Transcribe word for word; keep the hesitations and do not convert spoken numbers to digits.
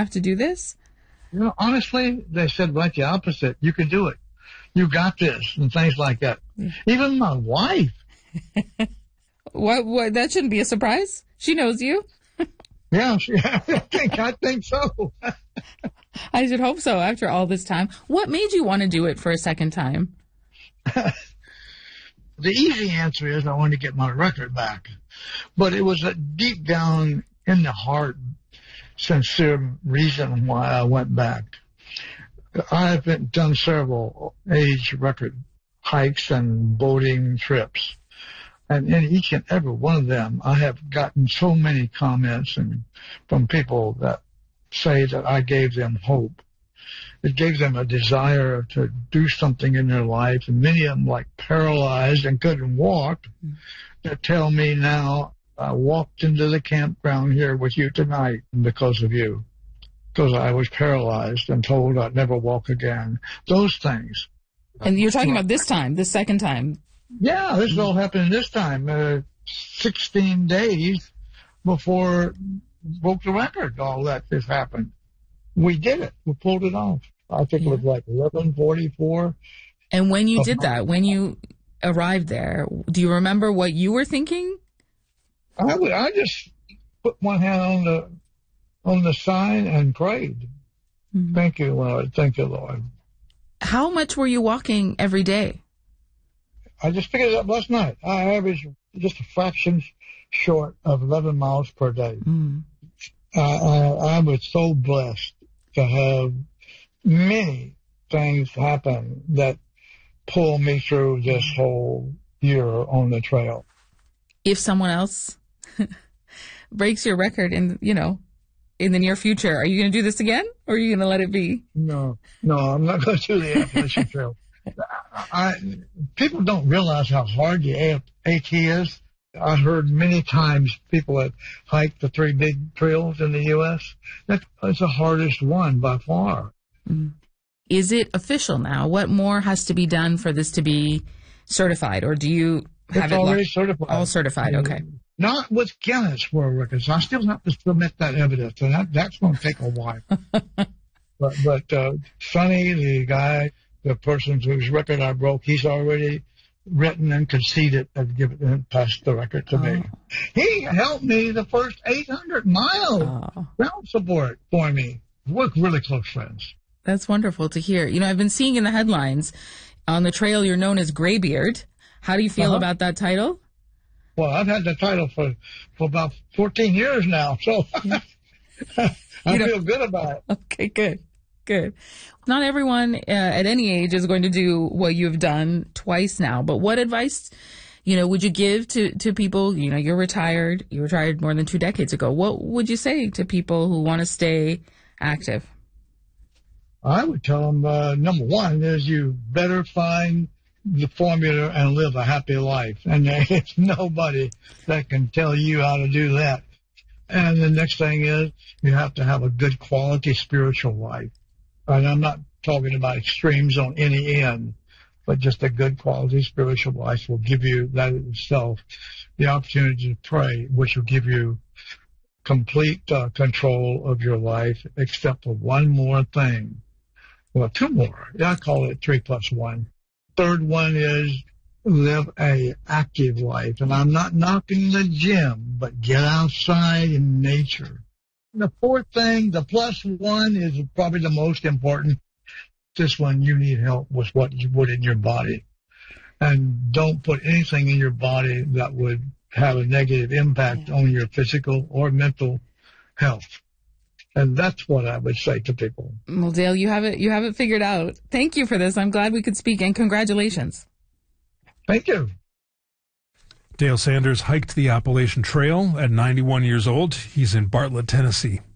have to do this? You know, honestly, they said right the opposite. You can do it. You got this, and things like that. Yeah. Even my wife. What? What? That shouldn't be a surprise. She knows you. Yeah, she, I think I think so. I should hope so. After all this time, what made you want to do it for a second time? The easy answer is I wanted to get my record back, but it was a deep down in the heart, sincere reason why I went back. I've been, done several age record hikes and boating trips. And in each and every one of them, I have gotten so many comments and from people that say that I gave them hope. It gave them a desire to do something in their life. And many of them, like paralyzed and couldn't walk, that tell me now, I walked into the campground here with you tonight because of you. Because I was paralyzed and told I'd never walk again. Those things. And you're talking about this time, the second time. Yeah, this all happened this time. Uh, sixteen days before broke the record, all that this happened. We did it. We pulled it off. I think yeah. It was like eleven forty-four. And when you did that, when you arrived there, do you remember what you were thinking? I would, I just put one hand on the on the sign and prayed. Mm-hmm. Thank you, Lord. Thank you, Lord. How much were you walking every day? I just figured it up last night. I average just a fraction short of eleven miles per day. Mm. I, I, I was so blessed to have many things happen that pull me through this whole year on the trail. If someone else breaks your record in, you know, in the near future, are you going to do this again, or are you going to let it be? No, no, I'm not going to do the Appalachian Trail. I, people don't realize how hard the AT is. I heard many times people that hike the three big trails in the U S That's the hardest one by far. Mm. Is it official now? What more has to be done for this to be certified, or do you have it's it already lo- certified? All certified, okay. Not with Guinness World Records. I still have to submit that evidence, and that, that's going to take a while. but but uh, Sonny, the guy, the person whose record I broke, he's already written and conceded and given and passed the record to oh. me. He helped me the first eight hundred miles oh. ground support for me. We're really close friends. That's wonderful to hear. You know, I've been seeing in the headlines, on the trail you're known as Graybeard. How do you feel uh-huh. about that title? Well, I've had the title for, for about fourteen years now, so I you know, feel good about it. Okay, good. Good. Not everyone uh, at any age is going to do what you've done twice now, but what advice, you know, would you give to, to people? You know, you're retired. You retired more than two decades ago. What would you say to people who want to stay active? I would tell them, uh, number one is you better find the formula and live a happy life. And there's nobody that can tell you how to do that. And the next thing is you have to have a good quality spiritual life. And I'm not talking about extremes on any end, but just a good quality spiritual life will give you that itself the opportunity to pray, which will give you complete uh, control of your life, except for one more thing. Well, two more. I call it three plus one. Third one is live a active life. And I'm not knocking the gym, but get outside in nature. The fourth thing, the plus one, is probably the most important. This one, you need help with what you put in your body. And don't put anything in your body that would have a negative impact on your physical or mental health. And that's what I would say to people. Well, Dale, you have it, you have it figured out. Thank you for this. I'm glad we could speak, and congratulations. Thank you. Dale Sanders hiked the Appalachian Trail at ninety-one years old. He's in Bartlett, Tennessee.